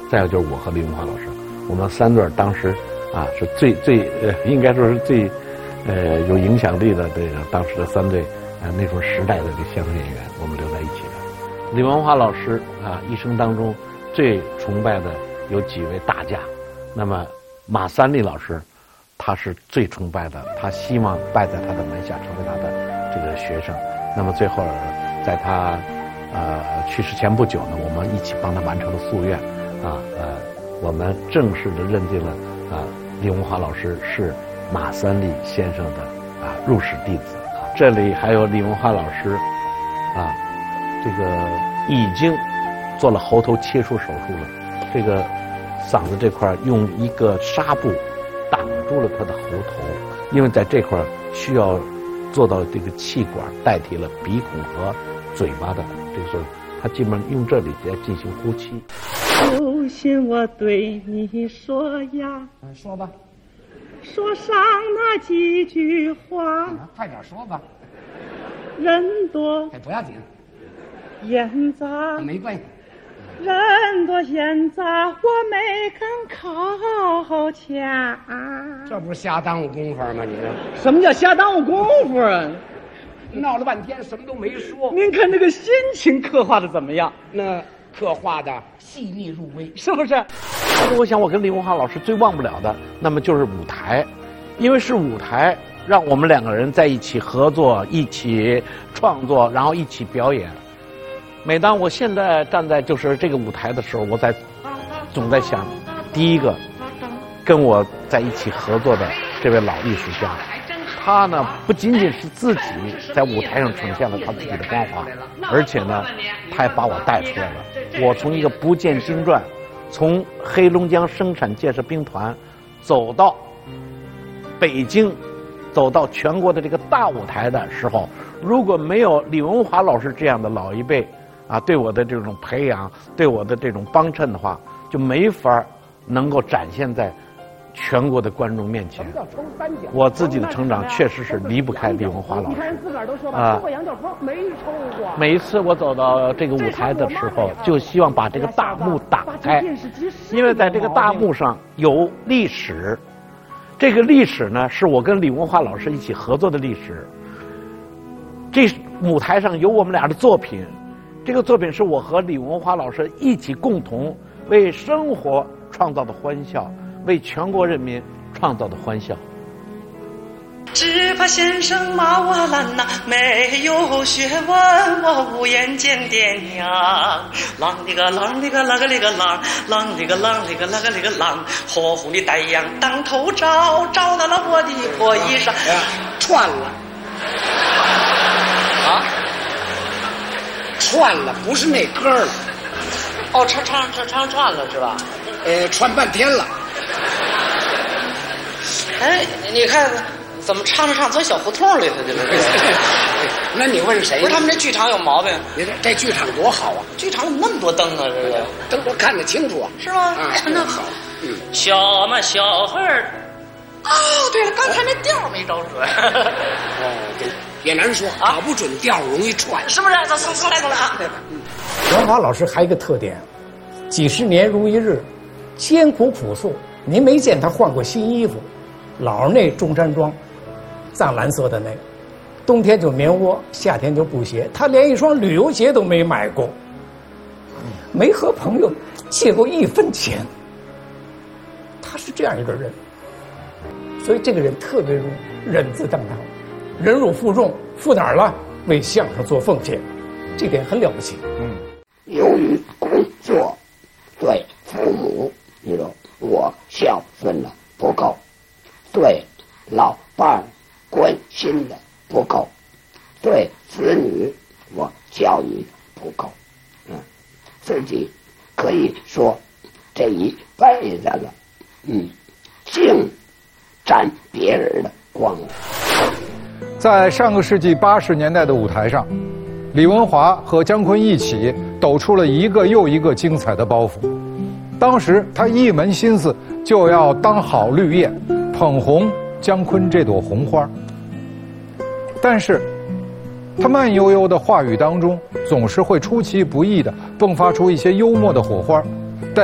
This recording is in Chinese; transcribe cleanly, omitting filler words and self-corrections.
再有就是我和李文华老师，我们3对当时啊是最应该说是最有影响力的这个当时的3对那种时代的这相声演员，我们留在一起的。李文华老师啊一生当中最崇拜的有几位大家，那么马三立老师他是最崇拜的，他希望拜在他的门下，成为他的这个学生。那么最后在他去世前不久呢，我们一起帮他完成了夙愿我们正式的认定了李文华老师是马三立先生的入室弟子。这里还有李文华老师这个已经做了喉头切除手术了，这个嗓子这块用一个纱布挡住了他的喉头，因为在这块需要做到这个气管代替了鼻孔和嘴巴的这个时候，他基本上用这里来进行呼气。 有心我对你说呀， 说吧， 说上那几句话， 快点说吧。 人多不要紧， 烟杂没关系。 人多烟杂，我没敢靠前。 这不是瞎耽误功夫吗？你这什么叫瞎耽误功夫啊？ 闹了半天什么都没说。 您看这个心情刻画的怎么样？ 那刻画的细腻入微， 是不是？ 我想我跟李文华老师最忘不了的，那么就是舞台，因为是舞台让我们2个人在一起合作，一起创作，然后一起表演。每当我现在站在就是这个舞台的时候，我总在想，第一个跟我在一起合作的这位老艺术家，他呢不仅仅是自己在舞台上呈现了他自己的光华，而且呢他还把我带出来了。我从一个不见经传，从黑龙江生产建设兵团走到北京，走到全国的这个大舞台的时候，如果没有李文华老师这样的老一辈对我的这种培养，对我的这种帮衬的话，就没法能够展现在全国的观众面前。我自己的成长确实是离不开李文华老师每一次我走到这个舞台的时候，就希望把这个大幕打开，因为在这个大幕上有历史，这个历史呢是我跟李文华老师一起合作的历史。这舞台上有我们俩的作品，这个作品是我和李文华老师一起共同为生活创造的欢笑，为全国人民创造的欢笑。 只怕先生骂我懒呐，没有学问，我无颜见爹娘。啷里个啷里个啷个里个啷，啷里个啷里个啷个里个啷，火红的太阳当头照，照到了我的破衣裳。 串了串了，不是那歌了。 哦，唱串了是吧？ 串半天了。 哎，你看怎么唱着唱走小胡同里头去了？ 那你问谁？ 不是他们这剧场有毛病？ 这剧场多好啊！ 剧场怎么那么多灯啊？这个灯我看得清楚啊。 是吗？那好。小孩儿。哦，对了，刚才那调没找准。 对，也难说，搞不准调容易串， 是不是？走来啊！ 文华老师还有一个特点，几十年如一日，艰苦朴素。您没见他换过新衣服，老那中山装，藏蓝色的那个，冬天就棉窝，夏天就布鞋，他连一双旅游鞋都没买过，没和朋友借过1分钱。他是这样一个人，所以这个人特别如忍字当堂，忍辱负重，负哪儿了？为相声做奉献，这点很了不起。 由于工作对父母，你说我孝顺的不够，对老伴儿关心的不够，对子女我教育不够，自己可以说这一辈子了，净沾别人的光。 在上个世纪80年代的舞台上，李文华和姜昆一起抖出了一个又一个精彩的包袱。当时他一门心思就要当好绿叶，捧红姜昆这朵红花。但是他慢悠悠的话语当中，总是会出其不意地迸发出一些幽默的火花。